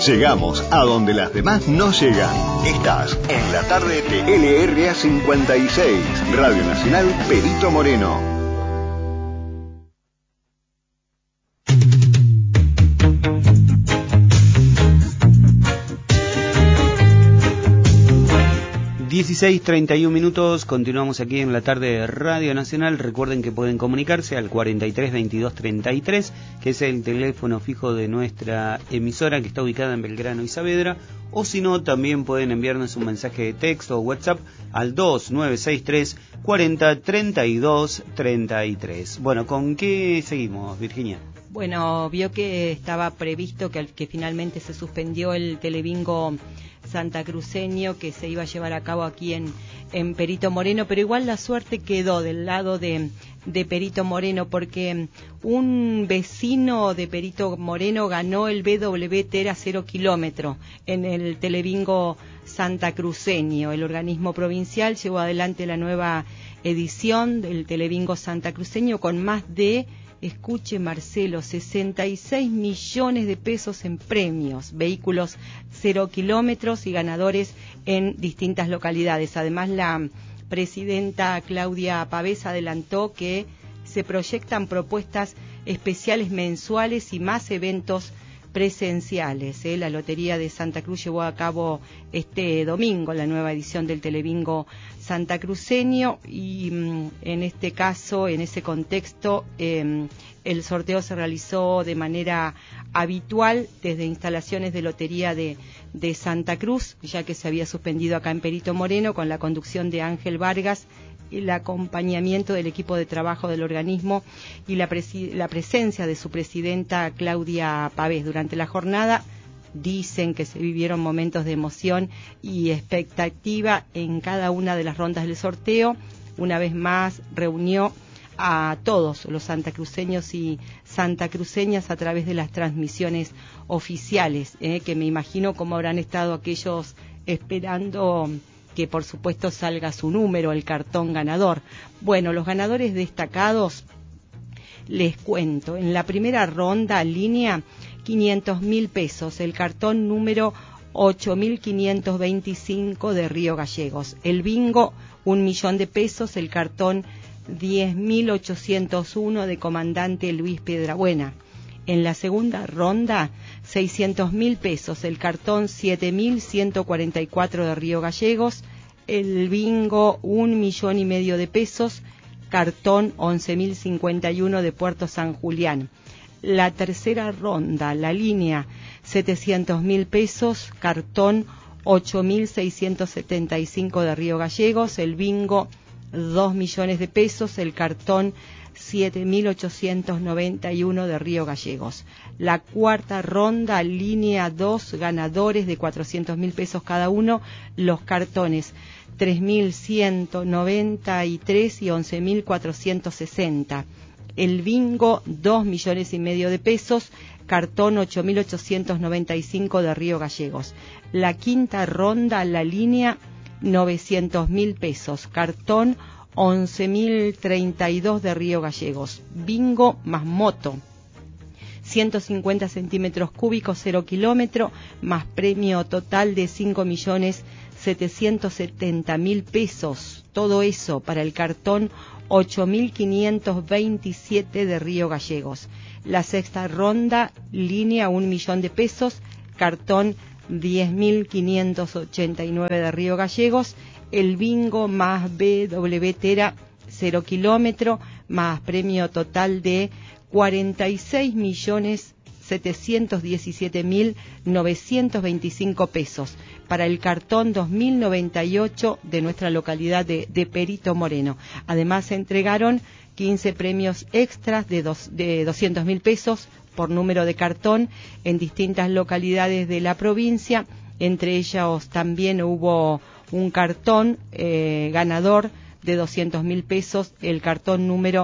Llegamos a donde las demás no llegan. Estás en la tarde de LRA 56, Radio Nacional Perito Moreno. (16:31) Continuamos aquí en la tarde de Radio Nacional. Recuerden que pueden comunicarse al 43 22 33, que es el teléfono fijo de nuestra emisora, que está ubicada en Belgrano y Saavedra, o si no, también pueden enviarnos un mensaje de texto o WhatsApp al 2963 40 32 33. Bueno, ¿con qué seguimos, Virginia? Bueno, vio que estaba previsto que finalmente se suspendió el telebingo santacruceño que se iba a llevar a cabo aquí en Perito Moreno, pero igual la suerte quedó del lado de Perito Moreno, porque un vecino de Perito Moreno ganó el BW Tera 0 kilómetro en el telebingo santacruceño. El organismo provincial llevó adelante la nueva edición del telebingo santacruceño con más de, escuche Marcelo, 66 millones de pesos en premios, vehículos 0 kilómetros y ganadores en distintas localidades. Además, la presidenta Claudia Pavés adelantó que se proyectan propuestas especiales mensuales y más eventos presenciales. La Lotería de Santa Cruz llevó a cabo este domingo la nueva edición del telebingo santacruceño y en este caso, en ese contexto, el sorteo se realizó de manera habitual desde instalaciones de Lotería de Santa Cruz, ya que se había suspendido acá en Perito Moreno, con la conducción de Ángel Vargas, el acompañamiento del equipo de trabajo del organismo y la presencia de su presidenta Claudia Pavés. Durante la jornada dicen que se vivieron momentos de emoción y expectativa en cada una de las rondas del sorteo. Una vez más reunió a todos los santacruceños y santacruceñas a través de las transmisiones oficiales, que me imagino cómo habrán estado aquellos esperando que por supuesto salga su número, el cartón ganador. Bueno, los ganadores destacados, les cuento, en la primera ronda, línea, 500.000 pesos, el cartón número 8.525 de Río Gallegos. El bingo, 1 millón de pesos, el cartón 10.801 de Comandante Luis Piedrabuena. En la segunda ronda, 600.000 pesos, el cartón 7.144 de Río Gallegos. El bingo, 1,5 millones de pesos, cartón 11.051 de Puerto San Julián. La tercera ronda, la línea, 700.000 pesos, cartón 8.675 de Río Gallegos. El bingo, 2 millones de pesos, el cartón 7.891 de Río Gallegos. La cuarta ronda, línea 2, ganadores de 400.000 pesos cada uno, los cartones 3.193 y 11.460. El bingo, 2,5 millones de pesos, cartón 8.895 de Río Gallegos. La quinta ronda, la línea, 900.000 pesos, cartón 11.032 de Río Gallegos. Bingo más moto, 150 centímetros cúbicos, 0 kilómetro, más premio total de 5.770.000 pesos. Todo eso para el cartón 8.527 de Río Gallegos. La sexta ronda, línea, 1 millón de pesos, cartón 10.589 de Río Gallegos. El bingo más BW Tera 0 kilómetro, más premio total de 46.717.925 pesos para el cartón 2098 de nuestra localidad de Perito Moreno. Además se entregaron 15 premios extras de 200.000 pesos por número de cartón en distintas localidades de la provincia. Entre ellos también hubo un cartón ganador de 200.000 pesos, el cartón número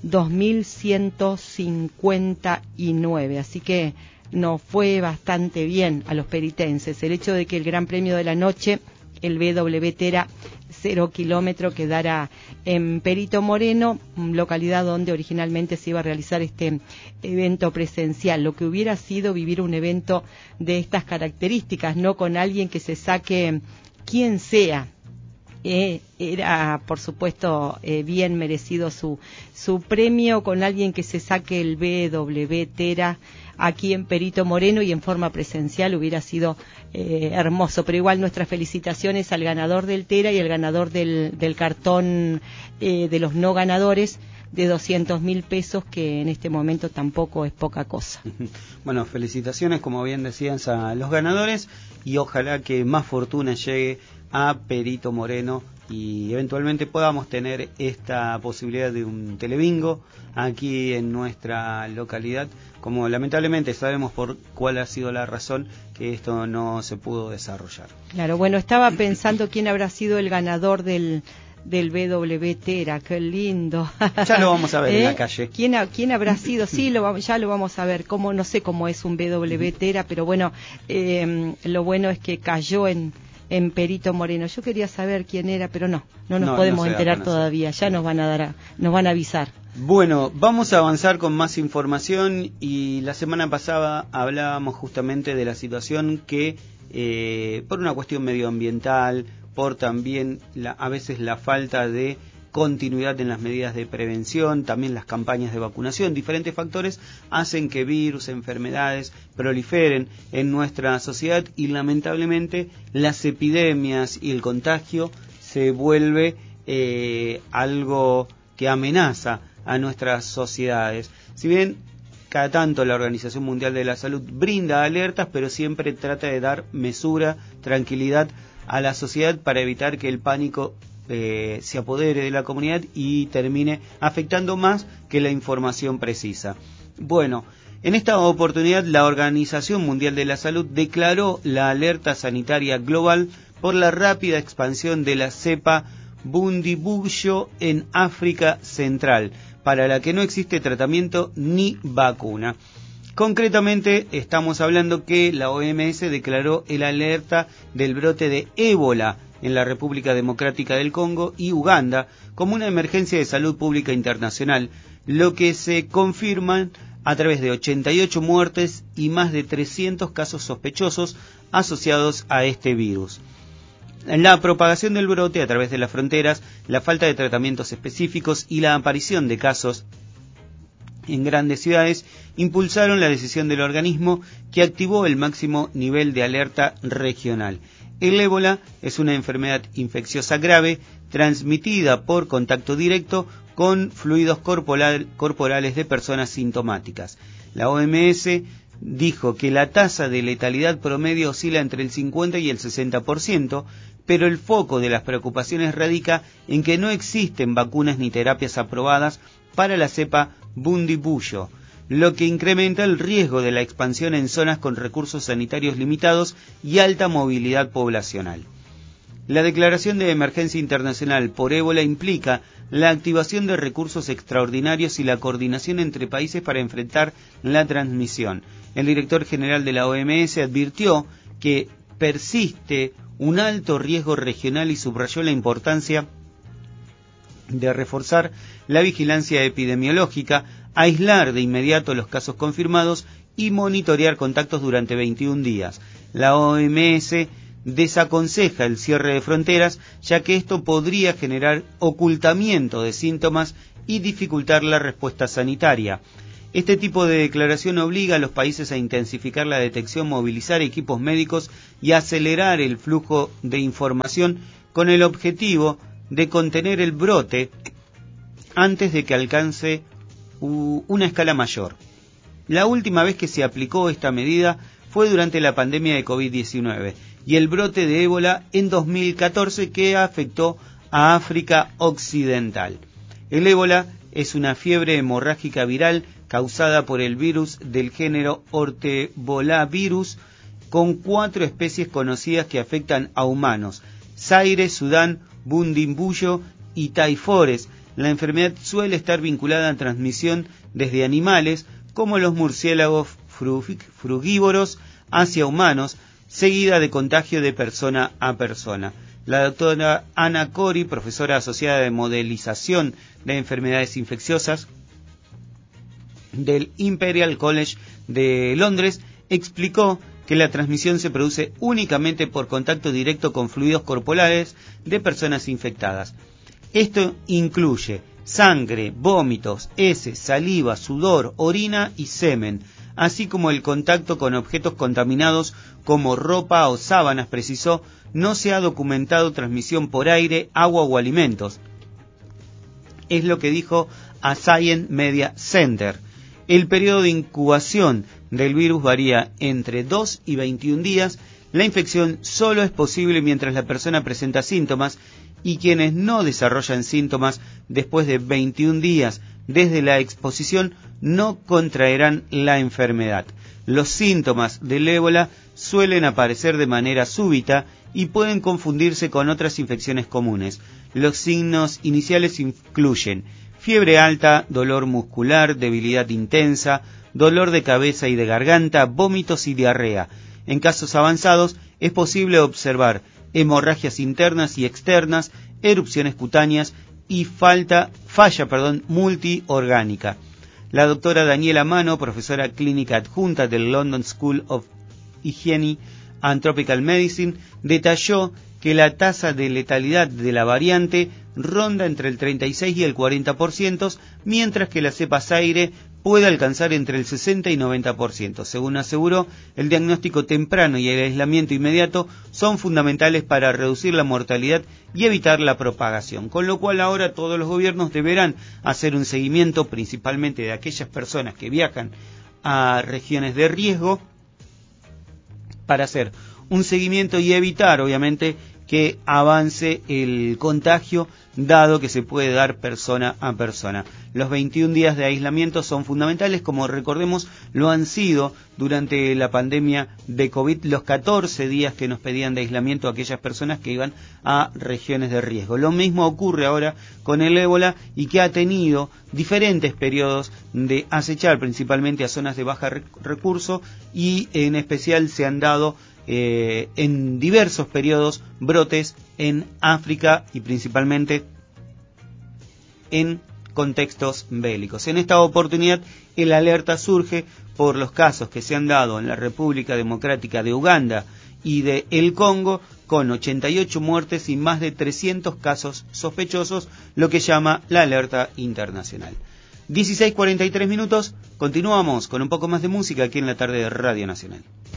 2159. Así que nos fue bastante bien a los peritenses. El hecho de que el gran premio de la noche el BW Tera 0 kilómetro quedara en Perito Moreno, localidad donde originalmente se iba a realizar este evento presencial. Lo que hubiera sido vivir un evento de estas características, no con alguien que se saque quien sea. Era, por supuesto, bien merecido su premio, con alguien que se saque el BW Tera aquí en Perito Moreno y en forma presencial hubiera sido hermoso. Pero igual nuestras felicitaciones al ganador del Tera y al ganador del cartón de los no ganadores de 200.000 pesos, que en este momento tampoco es poca cosa. Bueno, felicitaciones, como bien decías, a los ganadores, y ojalá que más fortuna llegue a Perito Moreno y eventualmente podamos tener esta posibilidad de un telebingo aquí en nuestra localidad, como lamentablemente sabemos por cuál ha sido la razón que esto no se pudo desarrollar. Claro, bueno, estaba pensando quién habrá sido el ganador del BW Tera, qué lindo. Ya lo vamos a ver en la calle. ¿Quién habrá sido? Sí, ya lo vamos a ver. No sé cómo es un BW Tera, pero bueno, lo bueno es que cayó en Perito Moreno. Yo quería saber quién era, pero no nos podemos enterar todavía. Ya nos van a avisar. Bueno, vamos a avanzar con más información, y la semana pasada hablábamos justamente de la situación que por una cuestión medioambiental, por también a veces la falta de continuidad en las medidas de prevención, también las campañas de vacunación, diferentes factores hacen que virus, enfermedades proliferen en nuestra sociedad, y lamentablemente las epidemias y el contagio se vuelve algo que amenaza a nuestras sociedades. Si bien cada tanto la Organización Mundial de la Salud brinda alertas, pero siempre trata de dar mesura, tranquilidad a la sociedad para evitar que el pánico se apodere de la comunidad y termine afectando más que la información precisa. Bueno, en esta oportunidad la Organización Mundial de la Salud declaró la alerta sanitaria global por la rápida expansión de la cepa Bundibugyo en África Central, para la que no existe tratamiento ni vacuna. Concretamente, estamos hablando que la OMS declaró el alerta del brote de ébola en la República Democrática del Congo y Uganda como una emergencia de salud pública internacional, lo que se confirma a través de 88 muertes y más de 300 casos sospechosos asociados a este virus. La propagación del brote a través de las fronteras, la falta de tratamientos específicos y la aparición de casos en grandes ciudades impulsaron la decisión del organismo, que activó el máximo nivel de alerta regional. El ébola es una enfermedad infecciosa grave transmitida por contacto directo con fluidos corporales de personas sintomáticas. La OMS dijo que la tasa de letalidad promedio oscila entre el 50 y el 60%, pero el foco de las preocupaciones radica en que no existen vacunas ni terapias aprobadas para la cepa Bundibugyo, lo que incrementa el riesgo de la expansión en zonas con recursos sanitarios limitados y alta movilidad poblacional. La declaración de emergencia internacional por ébola implica la activación de recursos extraordinarios y la coordinación entre países para enfrentar la transmisión. El director general de la OMS advirtió que persiste un alto riesgo regional y subrayó la importancia de reforzar la vigilancia epidemiológica, aislar de inmediato los casos confirmados y monitorear contactos durante 21 días. La OMS desaconseja el cierre de fronteras, ya que esto podría generar ocultamiento de síntomas y dificultar la respuesta sanitaria. Este tipo de declaración obliga a los países a intensificar la detección, movilizar equipos médicos y acelerar el flujo de información con el objetivo de contener el brote antes de que alcance una escala mayor. La última vez que se aplicó esta medida fue durante la pandemia de COVID-19 y el brote de ébola en 2014, que afectó a África Occidental. El ébola es una fiebre hemorrágica viral causada por el virus del género Ortebolavirus, con 4 especies conocidas que afectan a humanos: Zaire, Sudán, Bundibugyo y Taifores. La enfermedad suele estar vinculada a transmisión desde animales, como los murciélagos frugívoros, hacia humanos, seguida de contagio de persona a persona. La doctora Anna Cori, profesora asociada de modelización de enfermedades infecciosas del Imperial College de Londres, explicó que la transmisión se produce únicamente por contacto directo con fluidos corporales de personas infectadas. Esto incluye sangre, vómitos, heces, saliva, sudor, orina y semen, así como el contacto con objetos contaminados como ropa o sábanas, precisó. No se ha documentado transmisión por aire, agua o alimentos. Es lo que dijo a Science Media Center. El periodo de incubación del virus varía entre 2 y 21 días. La infección solo es posible mientras la persona presenta síntomas y quienes no desarrollan síntomas después de 21 días desde la exposición no contraerán la enfermedad. Los síntomas del ébola suelen aparecer de manera súbita y pueden confundirse con otras infecciones comunes. Los signos iniciales incluyen fiebre alta, dolor muscular, debilidad intensa, dolor de cabeza y de garganta, vómitos y diarrea. En casos avanzados es posible observar hemorragias internas y externas, erupciones cutáneas y falla multiorgánica. La doctora Daniela Mano, profesora clínica adjunta del London School of Hygiene and Tropical Medicine, detalló que la tasa de letalidad de la variante ronda entre el 36 y el 40%, mientras que la cepa Zaire puede alcanzar entre el 60 y 90%. Según aseguró, el diagnóstico temprano y el aislamiento inmediato son fundamentales para reducir la mortalidad y evitar la propagación, con lo cual ahora todos los gobiernos deberán hacer un seguimiento principalmente de aquellas personas que viajan a regiones de riesgo para hacer un seguimiento y evitar, obviamente, que avance el contagio, dado que se puede dar persona a persona. Los 21 días de aislamiento son fundamentales, como recordemos, lo han sido durante la pandemia de COVID, los 14 días que nos pedían de aislamiento a aquellas personas que iban a regiones de riesgo. Lo mismo ocurre ahora con el ébola, y que ha tenido diferentes periodos de acechar principalmente a zonas de baja recurso, y en especial se han dado en diversos periodos brotes en África y principalmente en contextos bélicos. En esta oportunidad el alerta surge por los casos que se han dado en la República Democrática de Uganda y de el Congo, con 88 muertes y más de 300 casos sospechosos, lo que llama la alerta internacional. 16:43 minutos, continuamos con un poco más de música aquí en la tarde de Radio Nacional.